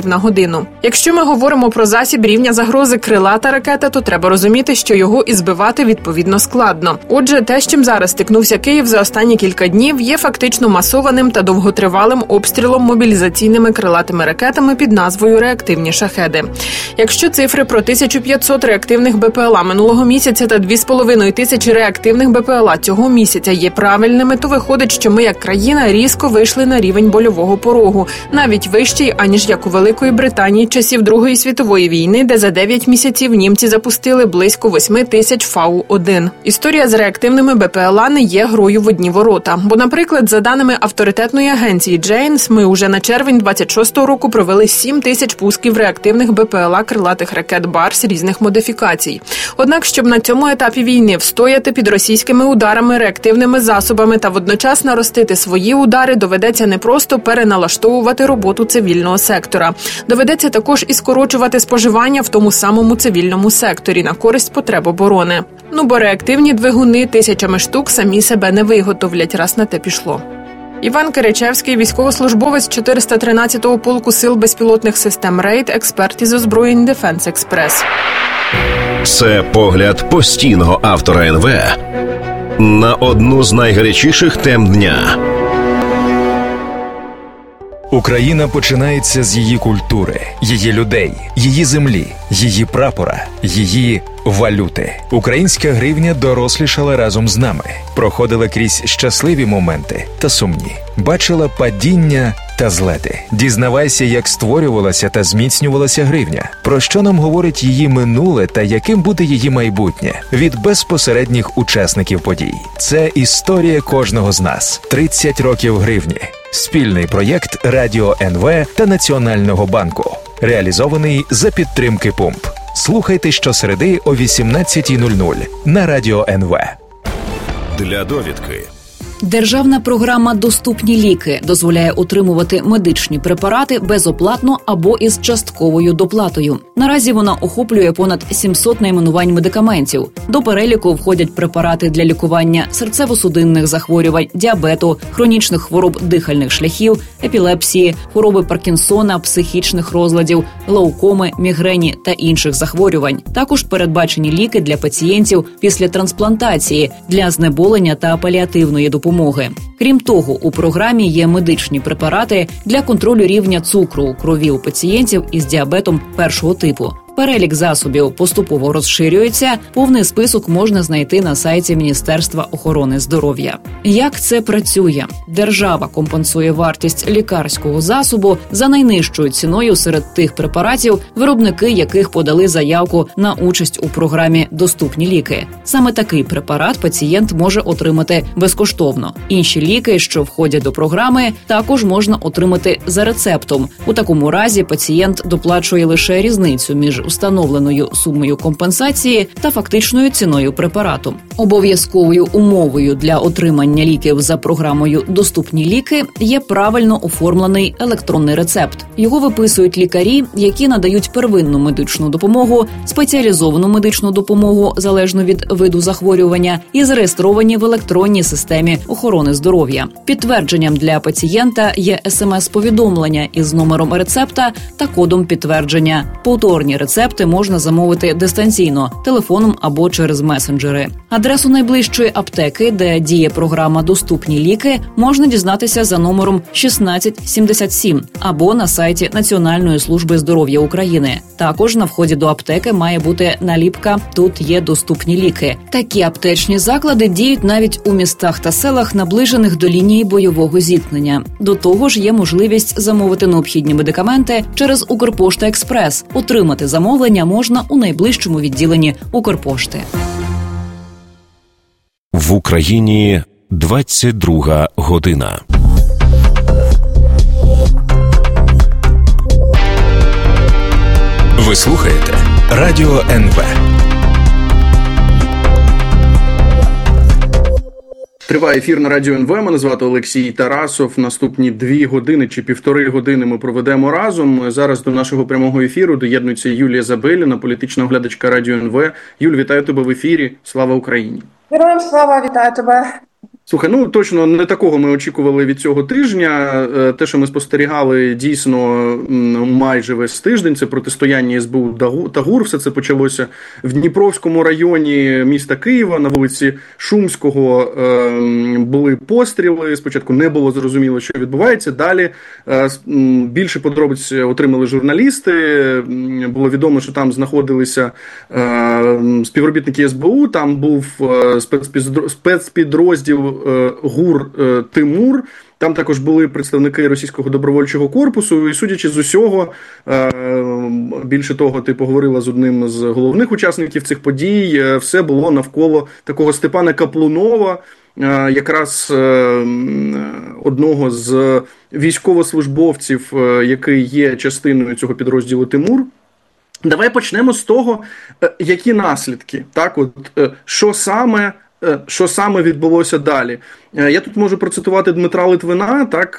км на годину. Якщо ми говоримо про засіб рівня загрози крилата ракета, то треба розуміти, що його і збивати відповідно складно. Отже, те, з чим зараз стикнувся Київ за останні кілька днів, є фактично масованим та довготривалим обстрілом мобілізаційними крилатими ракетами під назвою «Реактивні шахеди». Якщо цифри про 1500 реактивних БПЛА минулого місяця та 2500 реактивних БПЛА цього місяця є правильними, то виходить, що ми як країна різко вийшли на рівень больового порогу, навіть вищий, аніж як у Великої Британії часів Другої світової війни, де за 9 місяців німці запустили близько 8000 Фау-1. Історія з реактивними БПЛА не є грою в одні ворота. Бо, наприклад, за даними авторитетної агенції Джейнс, ми уже на червень 26-го року провели 7000 пусків реактивних БПЛА крилатих ракет «Барс» різних модифікацій. Однак, щоб на цьому етапі війни встояти під російськими ударами, реактивними засобами та водночас наростити свої удари, доведеться не просто переналаштовувати роботу цивільного сектора. Доведеться також і скорочувати споживання в тому самому цивільному секторі на користь потреб оборони. Бо реактивні двигуни тисячами штук самі себе не виготовлять, раз на те пішло. Іван Киричевський, військовослужбовець 413-го полку сил безпілотних систем «Рейд», експерт із озброєнь «Дефенс Експрес». Це погляд постійного автора НВ на одну з найгарячіших тем дня. Україна починається з її культури, її людей, її землі, її прапора, її валюти. Українська гривня дорослішала разом з нами, проходила крізь щасливі моменти та сумні, бачила падіння та злети. Дізнавайся, як створювалася та зміцнювалася гривня, про що нам говорить її минуле та яким буде її майбутнє від безпосередніх учасників подій. Це історія кожного з нас. 30 років гривні. Спільний проєкт Радіо НВ та Національного банку. Реалізований за підтримки ПУМП. Слухайте щосереди о 18:00 на Радіо НВ. Для довідки. Державна програма «Доступні ліки» дозволяє отримувати медичні препарати безоплатно або із частковою доплатою. Наразі вона охоплює понад 700 найменувань медикаментів. До переліку входять препарати для лікування серцево-судинних захворювань, діабету, хронічних хвороб дихальних шляхів, епілепсії, хвороби Паркінсона, психічних розладів, глаукоми, мігрені та інших захворювань. Також передбачені ліки для пацієнтів після трансплантації, для знеболення та паліативної допомоги. Крім того, у програмі є медичні препарати для контролю рівня цукру у крові у пацієнтів із діабетом першого типу. Перелік засобів поступово розширюється, повний список можна знайти на сайті Міністерства охорони здоров'я. Як це працює? Держава компенсує вартість лікарського засобу за найнижчою ціною серед тих препаратів, виробники яких подали заявку на участь у програмі «Доступні ліки». Саме такий препарат пацієнт може отримати безкоштовно. Інші ліки, що входять до програми, також можна отримати за рецептом. У такому разі пацієнт доплачує лише різницю між установленою сумою компенсації та фактичною ціною препарату. Обов'язковою умовою для отримання ліків за програмою «Доступні ліки» є правильно оформлений електронний рецепт. Його виписують лікарі, які надають первинну медичну допомогу, спеціалізовану медичну допомогу залежно від виду захворювання і зареєстровані в електронній системі охорони здоров'я. Підтвердженням для пацієнта є СМС-повідомлення із номером рецепта та кодом підтвердження. Повторні рецепти можна замовити дистанційно, телефоном або через месенджери. Адресу найближчої аптеки, де діє програма «Доступні ліки», можна дізнатися за номером 1677 або на сайті Національної служби здоров'я України. Також на вході до аптеки має бути наліпка «Тут є доступні ліки». Такі аптечні заклади діють навіть у містах та селах, наближених до лінії бойового зіткнення. До того ж, є можливість замовити необхідні медикаменти через Укрпошта Експрес. Отримати замовлення можна у найближчому відділенні Укрпошти. В Україні 22 година. Ви слухаєте Радіо НВ. Триває ефір на Радіо НВ. Мене звати Олексій Тарасов. Наступні 2 години чи 1,5 години ми проведемо разом. Зараз до нашого прямого ефіру доєднується Юлія Забеліна, політична оглядачка Радіо НВ. Юль, вітаю тебе в ефірі. Слава Україні! Героям слава, вітаю тебе! Слухай, ну точно не такого ми очікували від цього тижня. Те, що ми спостерігали дійсно майже весь тиждень, це протистояння СБУ та ГУР. Все це почалося в Дніпровському районі міста Києва, на вулиці Шумського були постріли. Спочатку не було зрозуміло, що відбувається. Далі більше подробиць отримали журналісти. Було відомо, що там знаходилися співробітники СБУ, там був спецпідрозділ ГУР «Тимур», там також були представники Російського добровольчого корпусу, і судячи з усього, більше того, ти поговорила з одним з головних учасників цих подій, все було навколо такого Степана Каплунова, якраз одного з військовослужбовців, який є частиною цього підрозділу «Тимур». Давай почнемо з того, які наслідки, так, от, що саме відбулося далі. Я тут можу процитувати Дмитра Литвина, так,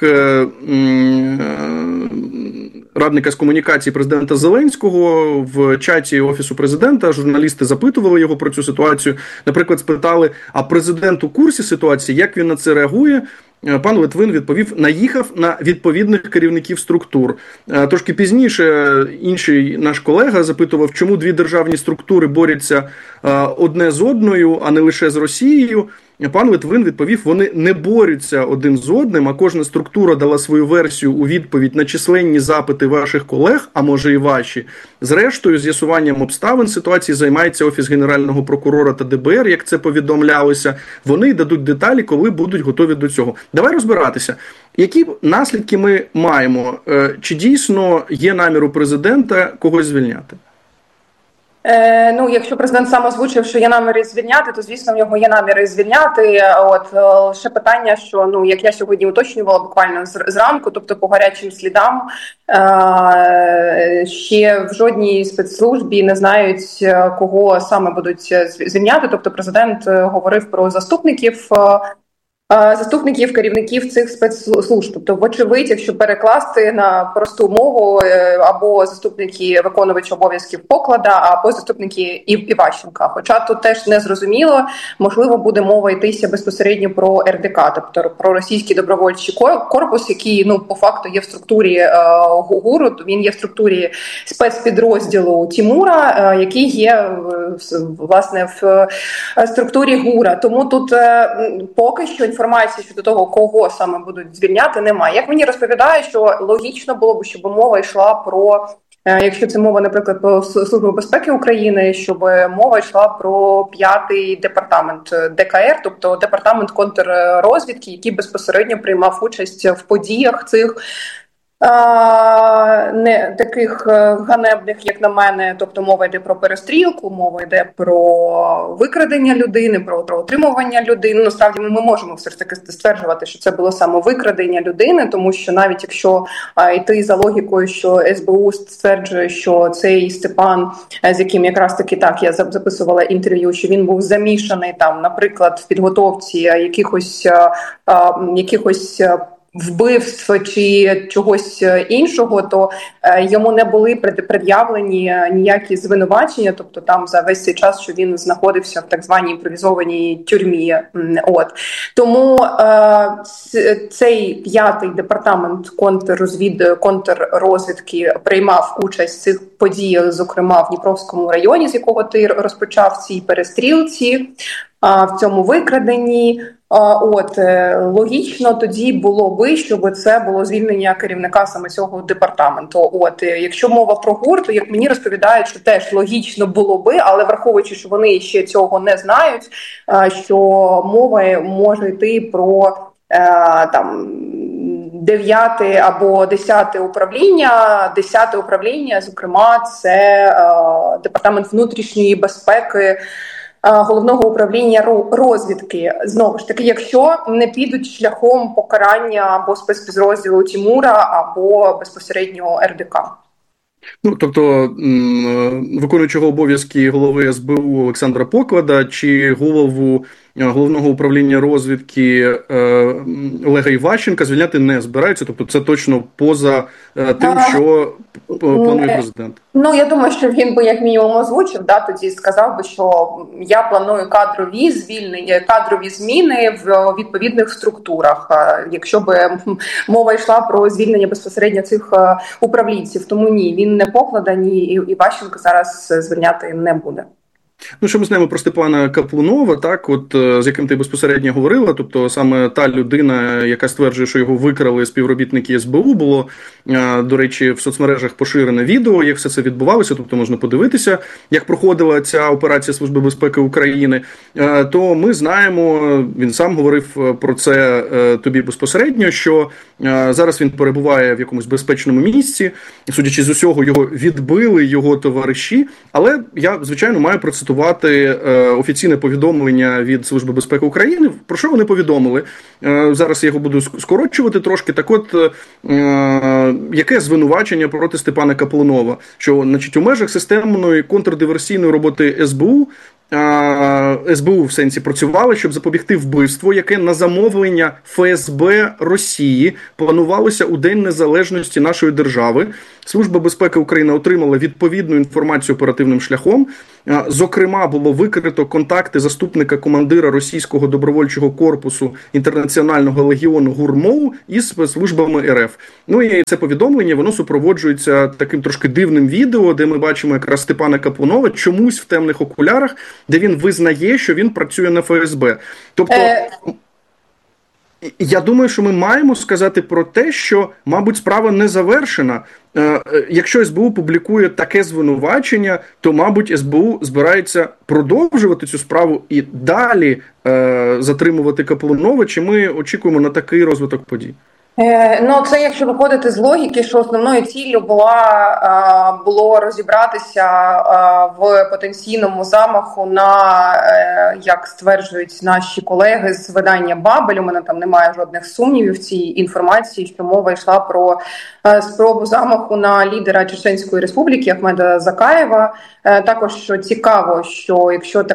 радника з комунікації президента Зеленського. В чаті Офісу президента журналісти запитували його про цю ситуацію. Наприклад, спитали, а президент у курсі ситуації, як він на це реагує? Пан Литвин відповів, наїхав на відповідних керівників структур. Трошки пізніше інший наш колега запитував, чому дві державні структури борються одне з одною, а не лише з Росією. Пан Литвин відповів, вони не борються один з одним, а кожна структура дала свою версію у відповідь на численні запити ваших колег, а може і ваші. Зрештою, з'ясуванням обставин ситуації займається Офіс Генерального прокурора та ДБР, як це повідомлялося. Вони дадуть деталі, коли будуть готові до цього. Давай розбиратися. Які наслідки ми маємо? Чи дійсно є намір у президента когось звільняти? Ну, якщо президент сам озвучив, що є наміри звільняти, то, звісно, в нього є наміри звільняти. Ще питання, що, ну, як я сьогодні уточнювала буквально зранку, тобто по гарячим слідам, ще в жодній спецслужбі не знають, кого саме будуть звільняти. Тобто президент говорив про заступників, керівників цих спецслужб. Тобто, вочевидь, якщо перекласти на просту мову, або заступники виконувача обов'язків Поклада, або заступники Іващенка. Хоча тут теж не зрозуміло, можливо, буде мова йтися безпосередньо про РДК, тобто про Російський добровольчий корпус, який, ну, по факту є в структурі ГУРу, він є в структурі спецпідрозділу Тимура, який є, власне, в структурі ГУРа. Тому тут поки що інформації щодо того, кого саме будуть звільняти, немає. Як мені розповідають, що логічно було б, щоб мова йшла про, якщо це мова, наприклад, про Службу безпеки України, щоб мова йшла про 5-й департамент ДКР, тобто департамент контррозвідки, який безпосередньо приймав участь в подіях цих, не таких ганебних, як на мене, тобто мова йде про перестрілку, мова йде про викрадення людини, про отримування людини. Насправді ми можемо все ж таки стверджувати, що це було саме викрадення людини, тому що навіть якщо йти за логікою, що СБУ стверджує, що цей Степан, з яким якраз таки так я записувала інтерв'ю, що він був замішаний там, наприклад, в підготовці якихось вбивств чи чогось іншого, то йому не були пред'явлені ніякі звинувачення, тобто там за весь цей час, що він знаходився в так званій імпровізованій тюрмі. Тому цей 5-й департамент контррозвідки приймав участь в цих подіях, зокрема в Дніпровському районі, з якого ти розпочав цій перестрілці, в цьому викраденні. Логічно тоді було би, щоб це було звільнення керівника саме цього департаменту. Якщо мова про ГУР, то, як мені розповідають, що теж логічно було би, але враховуючи, що вони ще цього не знають, що мова може йти про там 9 або 10 управління. 10 управління, зокрема, це департамент внутрішньої безпеки Головного управління розвідки. Знову ж таки, якщо не підуть шляхом покарання або спецпідрозділу Тимура, або безпосередньо РДК. Ну, тобто, виконуючого обов'язки голови СБУ Олександра Поклада чи голову головного управління розвідки Олега Іващенка звільняти не збираються, тобто це точно поза тим, що планує президент. Ну, я думаю, що він би як мінімум озвучив, тоді сказав би, що я планую кадрові звільнення, кадрові зміни в відповідних структурах, якщо би мова йшла про звільнення безпосередньо цих управлінців. Тому ні, він не покладен, і Іващенко зараз звільняти не буде. Ну, що ми знаємо про Степана Каплунова, так, з яким ти безпосередньо говорила, тобто саме та людина, яка стверджує, що його викрали співробітники СБУ, було, до речі, в соцмережах поширене відео, як все це відбувалося, тобто можна подивитися, як проходила ця операція Служби безпеки України, то ми знаємо, він сам говорив про це тобі безпосередньо, що зараз він перебуває в якомусь безпечному місці, судячи з усього, його відбили його товариші, але я, звичайно, маю процитувати офіційне повідомлення від Служби безпеки України. Про що вони повідомили? Зараз я його буду скорочувати трошки. Так от, яке звинувачення проти Степана Каплунова? Що, значить, у межах системної контрдиверсійної роботи СБУ, СБУ в сенсі працювали, щоб запобігти вбивству, яке на замовлення ФСБ Росії планувалося у День Незалежності нашої держави. Служба безпеки України отримала відповідну інформацію оперативним шляхом. Зокрема, було викрито контакти заступника командира російського добровольчого корпусу Інтернаціонального легіону ГУРМОУ із спецслужбами РФ. Ну і це повідомлення, воно супроводжується таким трошки дивним відео, де ми бачимо якраз Степана Каплунова чомусь в темних окулярах, де він визнає, що він працює на ФСБ. Тобто, я думаю, що ми маємо сказати про те, що, мабуть, справа не завершена. Якщо СБУ публікує таке звинувачення, то, мабуть, СБУ збирається продовжувати цю справу і далі затримувати Каплунова, чи ми очікуємо на такий розвиток подій? Ну, це якщо виходити з логіки, що основною ціллю було розібратися в потенційному замаху на, як стверджують наші колеги з видання «Бабель», у мене там немає жодних сумнівів в цій інформації, що мова йшла про спробу замаху на лідера Чеченської Республіки Ахмеда Закаєва. Також що цікаво, що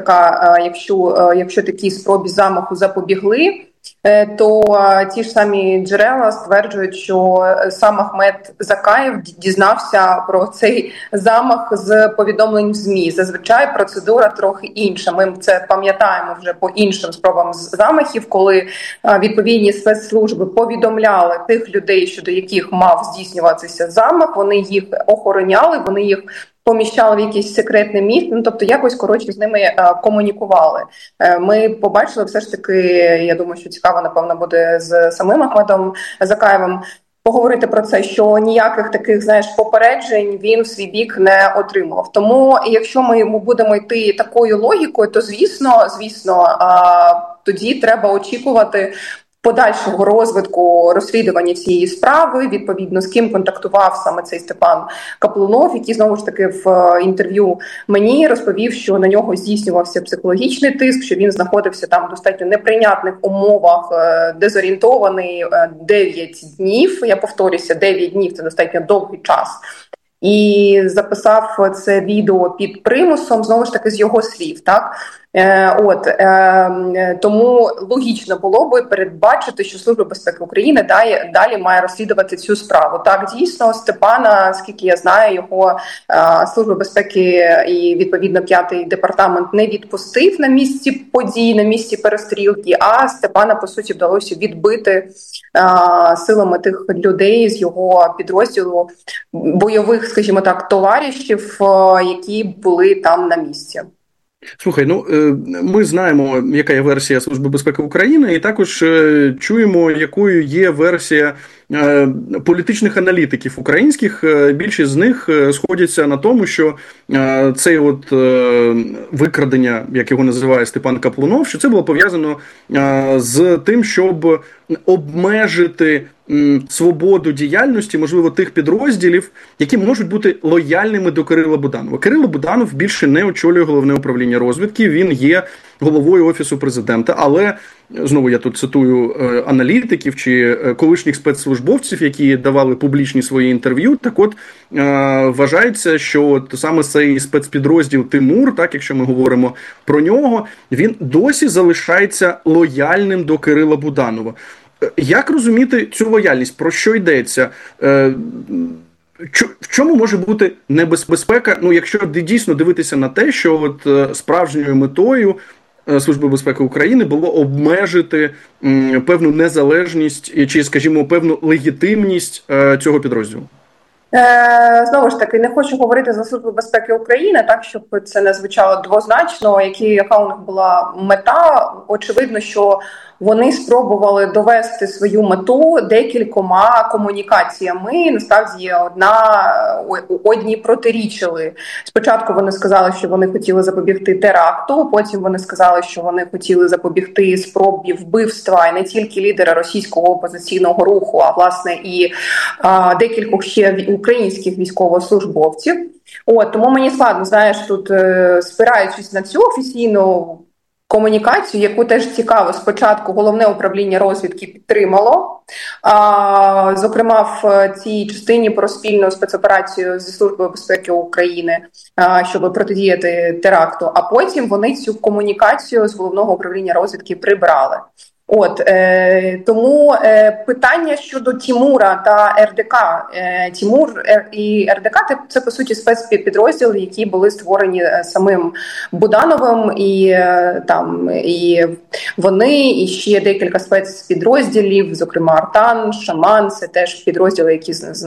якщо такі спробі замаху запобігли, то ті ж самі джерела стверджують, що сам Ахмед Закаєв дізнався про цей замах з повідомлень в ЗМІ. Зазвичай процедура трохи інша. Ми це пам'ятаємо вже по іншим спробам замахів, коли відповідні спецслужби повідомляли тих людей, щодо яких мав здійснюватися замах, вони їх охороняли, вони їх поміщали в якесь секретне місце, тобто якось, з ними комунікували. Ми побачили все ж таки, я думаю, що цікаво, напевно, буде з самим Ахмедом Закаєвим поговорити про це, що ніяких таких, попереджень він в свій бік не отримував. Тому, якщо ми будемо йти такою логікою, то, звісно, тоді треба очікувати подальшого розвитку розслідування цієї справи, відповідно, з ким контактував саме цей Степан Каплунов, який, знову ж таки, в інтерв'ю мені розповів, що на нього здійснювався психологічний тиск, що він знаходився там в достатньо неприйнятних умовах, дезорієнтований 9 днів. Я повторюся, 9 днів – це достатньо довгий час. І записав це відео під примусом, знову ж таки, з його слів, так? Тому логічно було би передбачити, що Служба безпеки України далі має розслідувати цю справу. Так, дійсно, Степана, скільки я знаю, його Служба безпеки і, відповідно, 5-й департамент не відпустив на місці подій, на місці перестрілки, а Степана, по суті, вдалося відбити силами тих людей з його підрозділу, бойових, скажімо так, товаришів, які були там на місці. Слухай, ми знаємо, яка є версія Служби безпеки України, і також чуємо, якою є версія політичних аналітиків українських. Більшість з них сходяться на тому, що цей викрадення, як його називає Степан Каплунов, що це було пов'язано з тим, щоб обмежити свободу діяльності, можливо, тих підрозділів, які можуть бути лояльними до Кирила Буданова. Кирило Буданов більше не очолює головне управління розвідки, він є головою Офісу президента, але, знову я тут цитую аналітиків чи колишніх спецслужбовців, які давали публічні свої інтерв'ю, так от вважається, що от саме цей спецпідрозділ Тимур, так, якщо ми говоримо про нього, він досі залишається лояльним до Кирила Буданова. Як розуміти цю лояльність? Про що йдеться? В чому може бути небезпека, якщо дійсно дивитися на те, що от справжньою метою Служби безпеки України було обмежити певну незалежність чи, скажімо, певну легітимність цього підрозділу? Знову ж таки, не хочу говорити за Службу безпеки України, так, щоб це не звучало двозначно, яка у них була мета. Очевидно, що вони спробували довести свою мету декількома комунікаціями. Насправді одні протирічили. Спочатку вони сказали, що вони хотіли запобігти теракту, потім вони сказали, що вони хотіли запобігти спробі вбивства і не тільки лідера російського опозиційного руху, а власне і декількох ще українських військовослужбовців. Тому мені складно, тут спираючись на цю офіційну комунікацію, яку теж цікаво, спочатку Головне управління розвідки підтримало, зокрема в цій частині про спільну спецоперацію зі Службою безпеки України, щоб протидіяти теракту, а потім вони цю комунікацію з Головного управління розвідки прибрали. Тому питання щодо Тимура та РДК. Тимур і РДК – це, по суті, спецпідрозділи, які були створені самим Будановим, і вони, і ще декілька спецпідрозділів, зокрема Артан, Шаман – це теж підрозділи, які